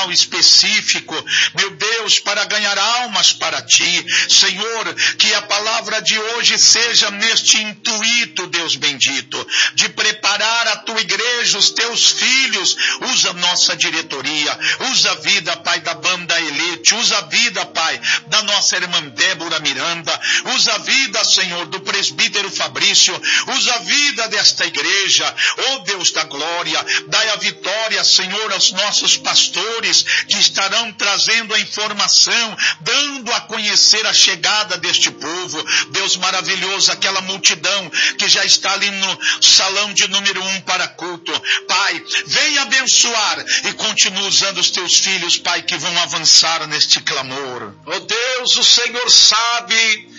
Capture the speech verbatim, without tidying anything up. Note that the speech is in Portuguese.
intencional, específico, meu Deus, para ganhar almas para ti. Senhor, que a palavra de hoje seja neste intuito, Deus bendito, de preparar a tua igreja, os teus filhos. Usa nossa diretoria, usa a vida, Pai, da banda Elite, usa a vida, Pai, da nossa irmã Débora Miranda, usa a vida, Senhor, do presbítero Fabrício, usa a vida desta igreja. Oh Deus da glória, dai a vitória, Senhor, aos nossos pastores que estarão trazendo a informação, dando a conhecer a chegada deste povo. Deus maravilhoso, aquela multidão que já está ali no salão de número um para culto. Pai, vem abençoar e continua usando os teus filhos, Pai, que vão avançar neste clamor. Oh Deus, o Senhor sabe